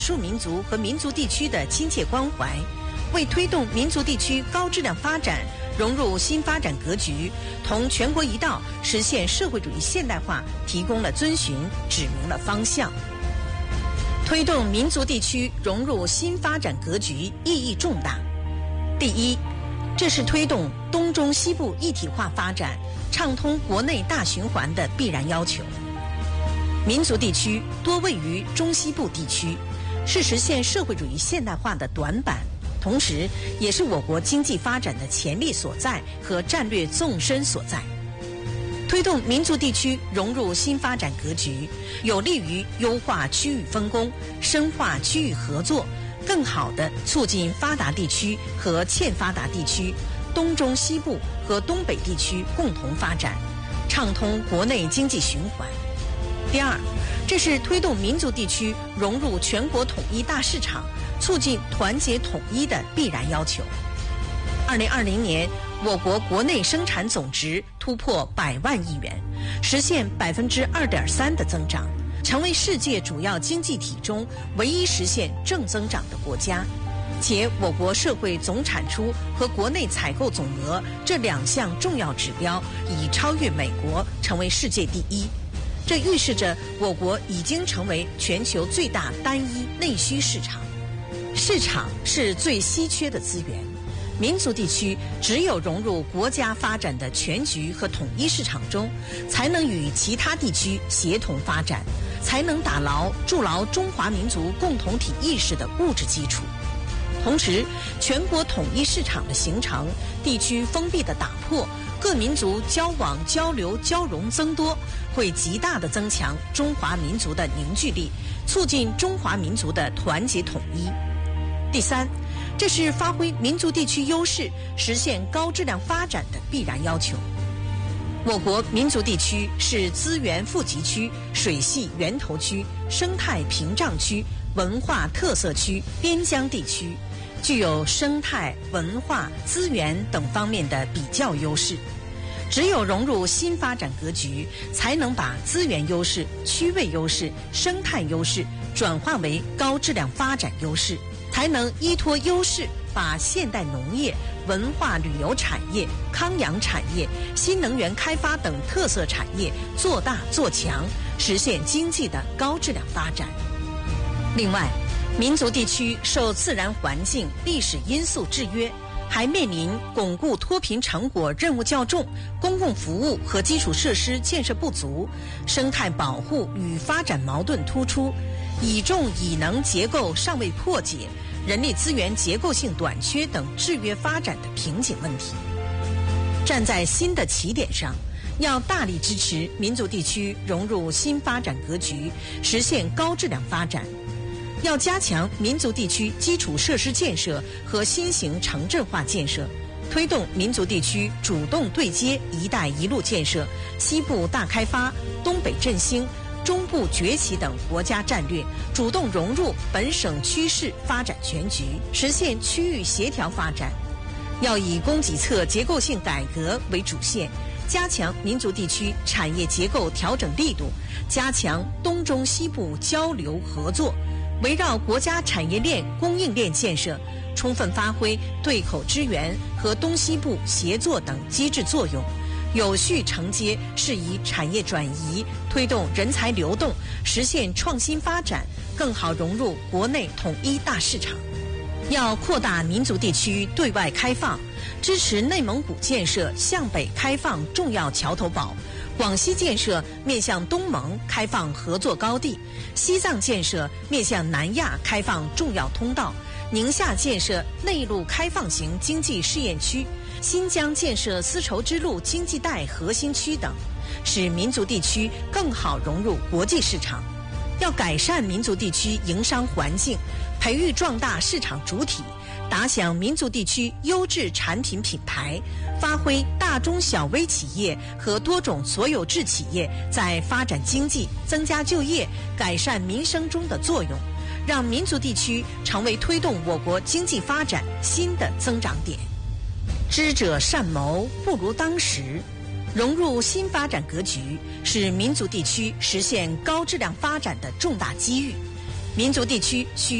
数民族和民族地区的亲切关怀，为推动民族地区高质量发展融入新发展格局，同全国一道实现社会主义现代化提供了遵循，指明了方向。推动民族地区融入新发展格局意义重大。第一，这是推动东中西部一体化发展、畅通国内大循环的必然要求。民族地区多位于中西部地区，是实现社会主义现代化的短板，同时也是我国经济发展的潜力所在和战略纵深所在。推动民族地区融入新发展格局，有利于优化区域分工、深化区域合作，更好地促进发达地区和欠发达地区、东中西部和东北地区共同发展，畅通国内经济循环。第二，这是推动民族地区融入全国统一大市场、促进团结统一的必然要求。2020年，我国国内生产总值突破100万亿元，实现2.3%的增长，成为世界主要经济体中唯一实现正增长的国家。且我国社会总产出和国内采购总额这2项重要指标已超越美国，成为世界第一。这预示着我国已经成为全球最大单一内需市场。市场是最稀缺的资源，民族地区只有融入国家发展的全局和统一市场中，才能与其他地区协同发展，才能筑牢中华民族共同体意识的物质基础。同时，全国统一市场的形成、地区封闭的打破、各民族交往、交流、交融增多，会极大地增强中华民族的凝聚力，促进中华民族的团结统一。第三，这是发挥民族地区优势、实现高质量发展的必然要求。我国民族地区是资源富集区、水系源头区、生态屏障区、文化特色区、边疆地区，具有生态、文化、资源等方面的比较优势。只有融入新发展格局，才能把资源优势、区位优势、生态优势转化为高质量发展优势，才能依托优势，把现代农业、文化旅游产业、康养产业、新能源开发等特色产业做大做强，实现经济的高质量发展。另外，民族地区受自然环境、历史因素制约，还面临巩固脱贫成果任务较重，公共服务和基础设施建设不足，生态保护与发展矛盾突出，以重以能结构尚未破解，人力资源结构性短缺等制约发展的瓶颈问题。站在新的起点上，要大力支持民族地区融入新发展格局，实现高质量发展。要加强民族地区基础设施建设和新型城镇化建设，推动民族地区主动对接“一带一路”建设、西部大开发、东北振兴、中部崛起等国家战略，主动融入本省区市发展全局，实现区域协调发展。要以供给侧结构性改革为主线，加强民族地区产业结构调整力度，加强东中西部交流合作，围绕国家产业链、供应链建设，充分发挥对口支援和东西部协作等机制作用，有序承接适宜产业转移，推动人才流动，实现创新发展，更好融入国内统一大市场。要扩大民族地区对外开放，支持内蒙古建设向北开放重要桥头堡，广西建设面向东盟开放合作高地，西藏建设面向南亚开放重要通道，宁夏建设内陆开放型经济试验区，新疆建设丝绸之路经济带核心区等，使民族地区更好融入国际市场。要改善民族地区营商环境，培育壮大市场主体，打响民族地区优质产品品牌，发挥大中小微企业和多种所有制企业在发展经济、增加就业、改善民生中的作用，让民族地区成为推动我国经济发展新的增长点。知者善谋，不如当时。融入新发展格局，是民族地区实现高质量发展的重大机遇。 民族地区需